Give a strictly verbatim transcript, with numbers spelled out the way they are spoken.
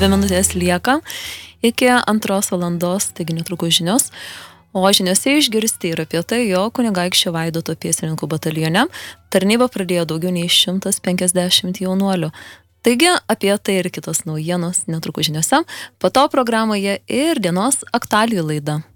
dvi minutės lieka iki antros valandos, taigi netrukus žinios. O žiniose išgirsti ir apie tai, jo kunigaikščio Vaidoto pėstininkų batalione tarnybą pradėjo daugiau nei šimtas penkiasdešimt jaunuolių. Taigi apie tai ir kitos naujienos netrukus žiniose, po to programoje ir dienos aktualijų laida.